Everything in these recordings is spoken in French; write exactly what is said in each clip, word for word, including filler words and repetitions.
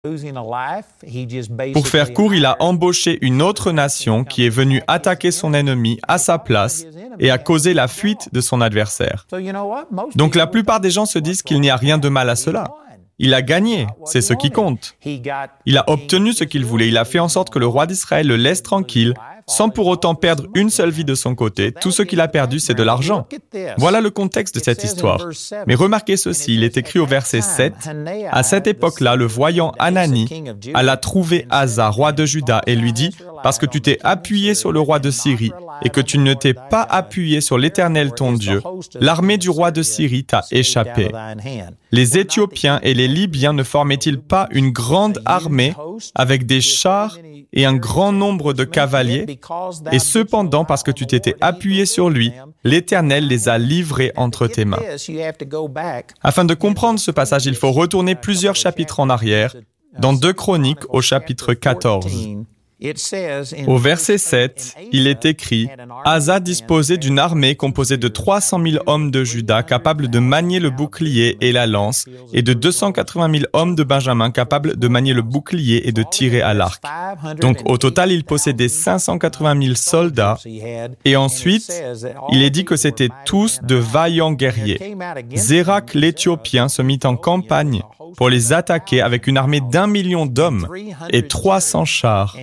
Pour faire court, il a embauché une autre nation qui est venue attaquer son ennemi à sa place et a causé la fuite de son adversaire. Donc la plupart des gens se disent qu'il n'y a rien de mal à cela. Il a gagné, c'est ce qui compte. Il a obtenu ce qu'il voulait, il a fait en sorte que le roi d'Israël le laisse tranquille, sans pour autant perdre une seule vie de son côté. Tout ce qu'il a perdu, c'est de l'argent. Voilà le contexte de cette histoire. Mais remarquez ceci, il est écrit au verset sept, « À cette époque-là, le voyant Hanani alla trouver Asa, roi de Juda, et lui dit, « Parce que tu t'es appuyé sur le roi de Syrie, et que tu ne t'es pas appuyé sur l'Éternel ton Dieu, l'armée du roi de Syrie t'a échappé. » Les Éthiopiens et les Libyens ne formaient-ils pas une grande armée avec des chars et un grand nombre de cavaliers? Et cependant, parce que tu t'étais appuyé sur lui, l'Éternel les a livrés entre tes mains. Afin de comprendre ce passage, il faut retourner plusieurs chapitres en arrière, dans deux Chroniques au chapitre quatorze. Au verset sept, il est écrit « Asa disposait d'une armée composée de trois cent mille hommes de Juda capables de manier le bouclier et la lance et de deux cent quatre-vingt mille hommes de Benjamin capables de manier le bouclier et de tirer à l'arc. » Donc au total, il possédait cinq cent quatre-vingt mille soldats et ensuite, il est dit que c'étaient tous de vaillants guerriers. Zérak l'Éthiopien se mit en campagne pour les attaquer avec une armée d'un million d'hommes et trois cents chars.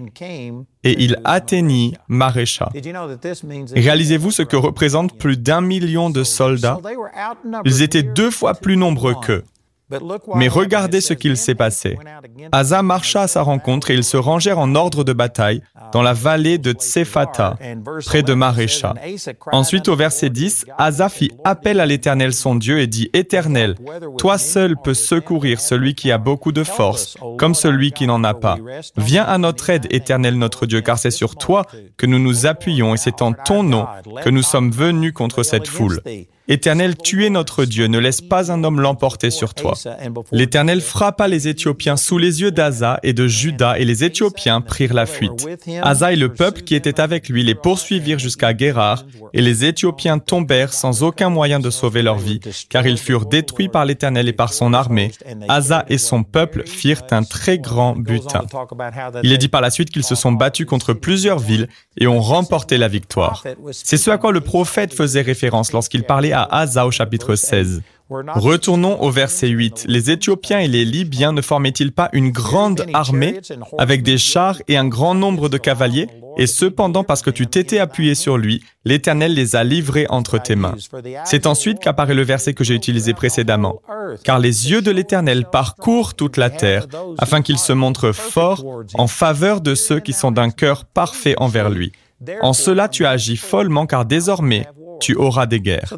Et il atteignit Marécha. Réalisez-vous ce que représente plus d'un million de soldats? Ils étaient deux fois plus nombreux qu'eux. Mais regardez ce qu'il s'est passé. Asa marcha à sa rencontre et ils se rangèrent en ordre de bataille dans la vallée de Tsephata, près de Marécha. Ensuite, au verset dix, Asa fit appel à l'Éternel son Dieu et dit « Éternel, toi seul peux secourir celui qui a beaucoup de force, comme celui qui n'en a pas. Viens à notre aide, Éternel notre Dieu, car c'est sur toi que nous nous appuyons et c'est en ton nom que nous sommes venus contre cette foule. Éternel, tu es notre Dieu, ne laisse pas un homme l'emporter sur toi. » L'Éternel frappa les Éthiopiens sous les yeux d'Asa et de Juda, et les Éthiopiens prirent la fuite. Asa et le peuple qui était avec lui les poursuivirent jusqu'à Guérar, et les Éthiopiens tombèrent sans aucun moyen de sauver leur vie, car ils furent détruits par l'Éternel et par son armée. Asa et son peuple firent un très grand butin. Il est dit par la suite qu'ils se sont battus contre plusieurs villes et ont remporté la victoire. C'est ce à quoi le prophète faisait référence lorsqu'il parlait à Asa au chapitre seize. Retournons au verset huit. Les Éthiopiens et les Libyens ne formaient-ils pas une grande armée avec des chars et un grand nombre de cavaliers? Et cependant, parce que tu t'étais appuyé sur lui, l'Éternel les a livrés entre tes mains. C'est ensuite qu'apparaît le verset que j'ai utilisé précédemment. Car les yeux de l'Éternel parcourent toute la terre, afin qu'il se montre fort en faveur de ceux qui sont d'un cœur parfait envers lui. En cela, tu as agi follement, car désormais, tu auras des guerres.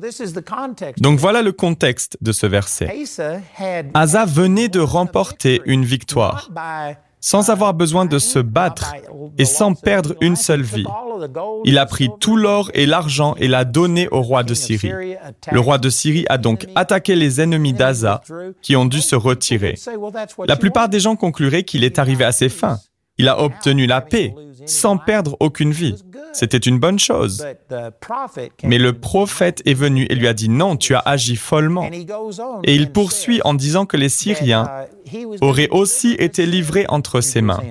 Donc voilà le contexte de ce verset. Asa venait de remporter une victoire, sans avoir besoin de se battre et sans perdre une seule vie. Il a pris tout l'or et l'argent et l'a donné au roi de Syrie. Le roi de Syrie a donc attaqué les ennemis d'Asa qui ont dû se retirer. La plupart des gens concluraient qu'il est arrivé à ses fins. Il a obtenu la paix, sans perdre aucune vie. C'était une bonne chose. Mais le prophète est venu et lui a dit « Non, tu as agi follement. » Et il poursuit en disant que les Syriens auraient aussi été livrés entre ses mains.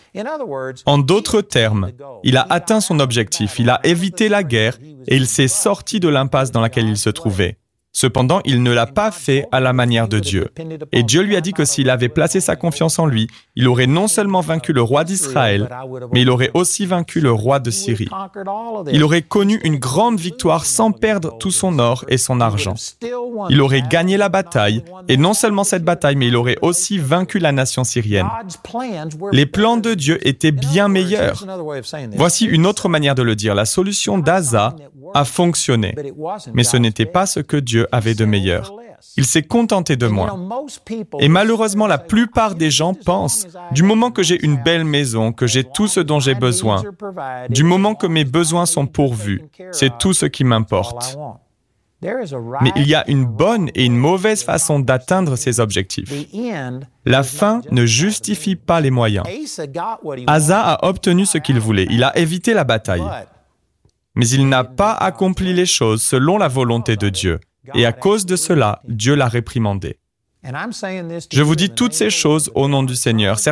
En d'autres termes, il a atteint son objectif, il a évité la guerre et il s'est sorti de l'impasse dans laquelle il se trouvait. Cependant, il ne l'a pas fait à la manière de Dieu. Et Dieu lui a dit que s'il avait placé sa confiance en lui, il aurait non seulement vaincu le roi d'Israël, mais il aurait aussi vaincu le roi de Syrie. Il aurait connu une grande victoire sans perdre tout son or et son argent. Il aurait gagné la bataille, et non seulement cette bataille, mais il aurait aussi vaincu la nation syrienne. Les plans de Dieu étaient bien meilleurs. Voici une autre manière de le dire. La solution d'Asa a fonctionné, mais ce n'était pas ce que Dieu avait de meilleur. Il s'est contenté de moi. Et malheureusement, la plupart des gens pensent, du moment que j'ai une belle maison, que j'ai tout ce dont j'ai besoin, du moment que mes besoins sont pourvus, c'est tout ce qui m'importe. Mais il y a une bonne et une mauvaise façon d'atteindre ces objectifs. La fin ne justifie pas les moyens. Asa a obtenu ce qu'il voulait. Il a évité la bataille. Mais il n'a pas accompli les choses selon la volonté de Dieu. Et à cause de cela, Dieu l'a réprimandé. Je vous dis toutes ces choses au nom du Seigneur.